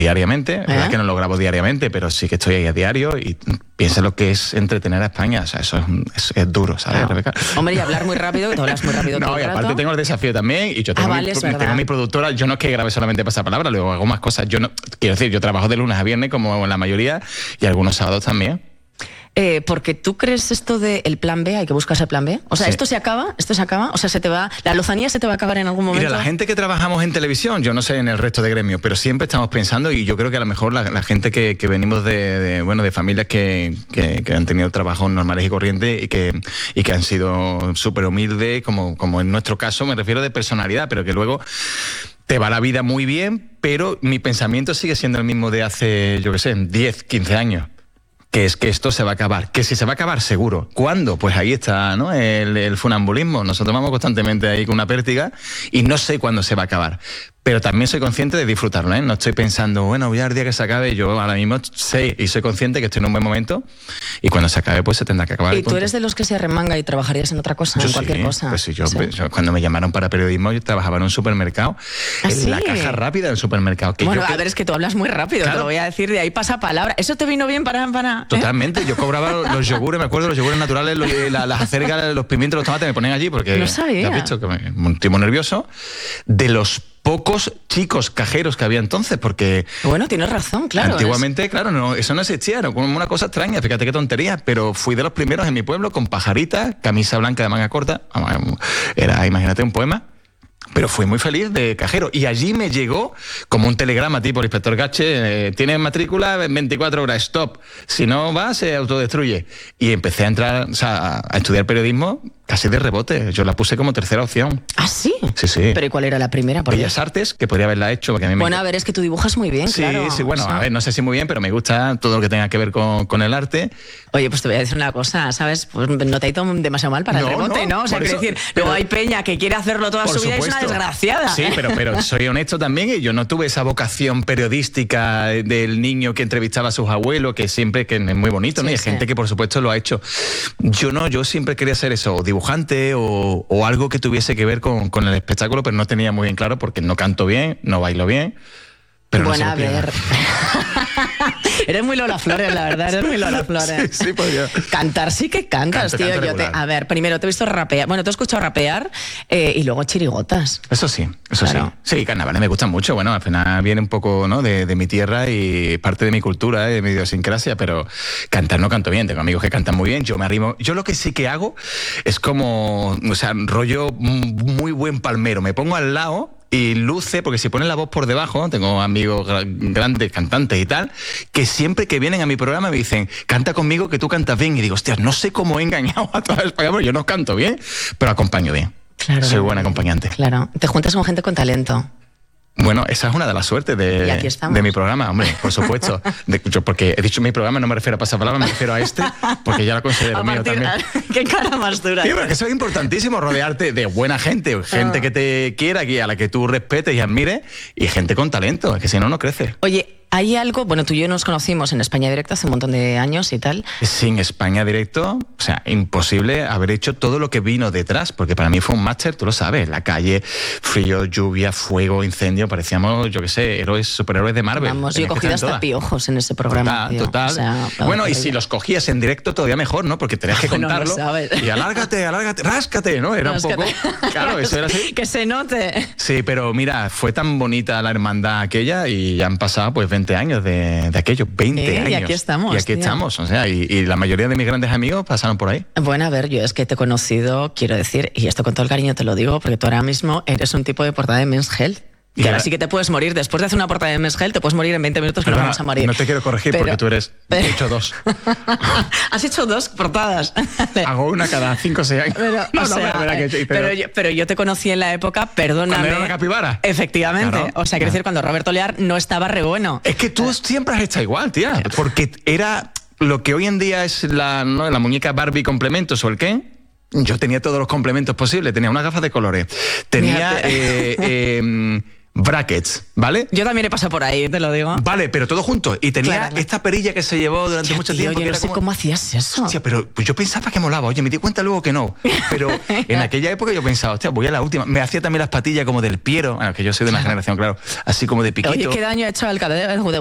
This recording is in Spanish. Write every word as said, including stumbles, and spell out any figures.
diariamente, la ¿Eh? verdad es que no lo grabo diariamente, pero sí que estoy ahí a diario y piensa lo que es entretener a España, o sea, eso es, es, es duro, ¿sabes, No. Rebeca? Hombre, y hablar muy rápido, que tú hablas muy rápido todo No, y el aparte rato. tengo el desafío también y yo tengo, Ah, vale, mi, es verdad. tengo mi productora, yo no es que grabe solamente pasapalabra, luego hago más cosas, yo no, quiero decir, yo trabajo de lunes a viernes como la mayoría y algunos sábados también. Eh, porque tú crees esto de el plan B, hay que buscar ese plan B. O sea, Sí. esto se acaba, esto se acaba, o sea, se te va, la lozanía se te va a acabar en algún momento. Mira, la gente que trabajamos en televisión, yo no sé en el resto de gremios, pero siempre estamos pensando y yo creo que a lo mejor la, la gente que, que venimos de, de, bueno, de familias que, que, que han tenido trabajos normales y corrientes y que, y que han sido súper humildes, como, como en nuestro caso, me refiero de personalidad, pero que luego te va la vida muy bien, pero mi pensamiento sigue siendo el mismo de hace, yo qué sé, diez, quince años. Que es que esto se va a acabar, que si se va a acabar seguro. ¿Cuándo? Pues ahí está, ¿no? El, el funambulismo. Nosotros vamos constantemente ahí con una pértiga y no sé cuándo se va a acabar. Pero también soy consciente de disfrutarlo, ¿eh? No estoy pensando, bueno, voy al día que se acabe. Yo ahora mismo sé y soy consciente que estoy en un buen momento y cuando se acabe pues se tendrá que acabar. ¿Y tú eres de los que se arremanga y trabajarías en otra cosa, yo en cualquier sí, cosa? Pues sí, yo, ¿Sí? yo cuando me llamaron para periodismo yo trabajaba en un supermercado, ¿Ah, en sí? la caja rápida del supermercado. Que Bueno, yo a que- ver, es que tú hablas muy rápido, Claro. te lo voy a decir, de ahí pasa palabra. ¿Eso te vino bien para...? para ¿eh? Totalmente, yo cobraba los yogures, me acuerdo, los yogures naturales, los- la- las acergas, los pimientos, los tomates me ponían allí porque No sabía. ya has visto que me un tipo nervioso. De los pocos chicos cajeros que había entonces, porque Bueno, tienes razón, claro. antiguamente, claro, no, eso no existía, era como una cosa extraña, fíjate qué tontería, pero fui de los primeros en mi pueblo con pajaritas, camisa blanca de manga corta, era, imagínate, un poema. Pero fui muy feliz de cajero. Y allí me llegó como un telegrama tipo el inspector Gache, eh, tienes matrícula en veinticuatro horas, stop. Si no va, se autodestruye. Y empecé a entrar, o sea, a estudiar periodismo casi de rebote. Yo la puse como tercera opción. ¿Ah, sí? Sí, sí. ¿Pero y cuál era la primera? Porque... Bellas Artes, que podría haberla hecho, porque a mí me... Bueno, a ver, es que tú dibujas muy bien, Sí, claro. sí, bueno, O sea, a ver, no sé si muy bien, pero me gusta todo lo que tenga que ver con, con el arte. Oye, pues te voy a decir una cosa, ¿sabes? Pues no te ha ido demasiado mal para el No, rebote, no, ¿no? O sea, por quiero eso- decir, pero- luego hay peña que quiere hacerlo toda Por su vida y es una supuesto. desgraciada. Sí, pero, pero soy honesto también y yo no tuve esa vocación periodística del niño que entrevistaba a sus abuelos, que siempre que es muy bonito, ¿no? Sí, Y hay sí. gente que por supuesto lo ha hecho. Yo no, yo siempre quería ser eso, o dibujante o, o algo que tuviese que ver con, con el espectáculo, pero no tenía muy bien claro porque no canto bien, no bailo bien. Pero Bueno, no a sé lo que ver. era. Eres muy Lola Flores, la verdad, eres muy Lola Flores. Sí, sí, pues yo- Cantar sí que cantas, Canto, tío. canto Yo te- regular. a ver, primero te he visto rapear. Bueno, te he escuchado rapear eh, y luego chirigotas. Eso sí, eso Claro. sí. Sí, carnavales me gustan mucho. Bueno, al final viene un poco, ¿no? de, de mi tierra y parte de mi cultura, ¿eh? de mi idiosincrasia, pero cantar no canto bien. Tengo amigos que cantan muy bien. Yo me arrimo. Yo lo que sí que hago es como, o sea, rollo muy buen palmero. Me pongo al lado y luce, porque si ponen la voz por debajo, tengo amigos gra- grandes cantantes y tal, que siempre que vienen a mi programa me dicen, canta conmigo que tú cantas bien. Y digo, hostia, no sé cómo he engañado a toda España, porque yo no canto bien, pero acompaño bien. Claro. Soy buen acompañante. Claro. Te juntas con gente con talento. Bueno, esa es una de las suertes Y de, aquí estamos. de mi programa, hombre, por supuesto. De- yo porque he dicho mi programa, no me refiero a pasapalabra, me refiero a este, porque ya lo considero A mío partir- también. Qué cara más dura. Sí, pero que eso es importantísimo, rodearte de buena gente, gente Ah. que te quiera, que a la que tú respetes y admires, y gente con talento, es que si no, no crece. Oye, hay algo, bueno, tú y yo nos conocimos en España Directo hace un montón de años y tal. Sin España Directo, o sea, imposible haber hecho todo lo que vino detrás, porque para mí fue un máster, tú lo sabes, la calle, frío, lluvia, fuego, incendio, parecíamos, yo qué sé, héroes, superhéroes de Marvel. Vamos, yo he Tenías que cogido estar en hasta todas. piojos en ese programa. Total, tío. total. O sea, bueno, y horrible. si los cogías en directo todavía mejor, ¿no? Porque tenías que Bueno, lo contarlo. sabes. Y alárgate, alárgate, ráscate, ¿no? Era un poco... Ráscate. Claro, eso era así. Que se note. Sí, pero mira, fue tan bonita la hermandad aquella y ya han pasado pues veinte años de, de aquello, veinte Eh, y años. aquí estamos, Y aquí tío. estamos, o sea, y, y la mayoría de mis grandes amigos pasaron por ahí. Bueno, a ver, yo es que te he conocido, quiero decir, y esto con todo el cariño te lo digo, porque tú ahora mismo eres un tipo de portada de Men's Health. Y Que ahora ahora- sí que te puedes morir. Después de hacer una portada de Men's Health, te puedes morir en veinte minutos que no Perdona, vamos a morir. no te quiero corregir Pero- porque tú eres... pero- He hecho dos. Has hecho dos portadas. Hago una cada cinco o seis años. Pero, no, o no, sea, verdad que- eh, pero- pero, yo, pero yo te conocí en la época, perdóname. ¿Cuando era una capibara? Efectivamente. Claro. O sea, quiero decir, cuando Roberto Lear no estaba re bueno. Es que tú siempre has estado igual, tía. Porque era lo que hoy en día es la, ¿no? la muñeca Barbie complementos o el Ken. Yo tenía todos los complementos posibles. Tenía unas gafas de colores. Tenía Fíjate. eh, eh, brackets, ¿vale? Yo también he pasado por ahí, te lo digo. Vale, pero todo junto. Y tenía Claro. esta perilla que se llevó durante Ya, mucho tío, tiempo. yo que no era sé como... cómo hacías eso. Hostia, pero pues yo pensaba que molaba. Oye, me di cuenta luego que no. Pero en aquella época yo pensaba, hostia, voy a la última. Me hacía también las patillas como del Piero. Bueno, que yo soy de una Claro. generación, claro. Así como de piquito. Oye, ¿qué daño ha hecho al cadete de